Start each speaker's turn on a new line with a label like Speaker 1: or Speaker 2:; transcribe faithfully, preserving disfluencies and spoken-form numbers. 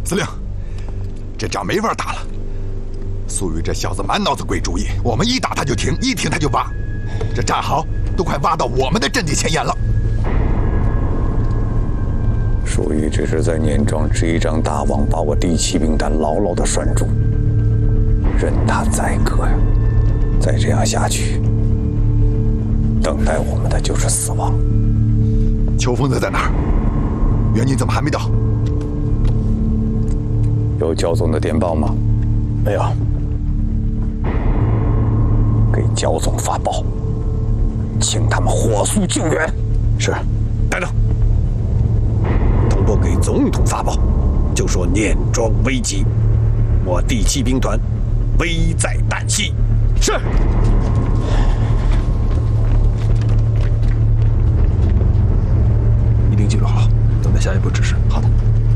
Speaker 1: 司令，这仗没法打了。苏玉这小子满脑子鬼主意，我们一打他就停，一停他就挖，这战壕都快挖到我们的阵地前沿了。
Speaker 2: 苏玉只是在念庄这一张大网，把我第七兵团牢牢地拴住，任他宰割呀！再这样下去，等待我们的就是死亡。
Speaker 1: 邱疯子在哪儿？援军怎么还没到？
Speaker 2: 有焦总的电报吗？
Speaker 3: 没有。
Speaker 2: 给焦总发报，请他们火速救援。
Speaker 3: 是。等等，同步给总统发报，就说念庄危急，我第七兵团危在旦夕。是。
Speaker 4: 一定记录好，等待下一步指示。
Speaker 1: 好的。